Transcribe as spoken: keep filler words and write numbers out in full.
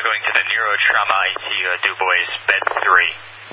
now going to the neurotrauma I C U at Du Bois, bed three.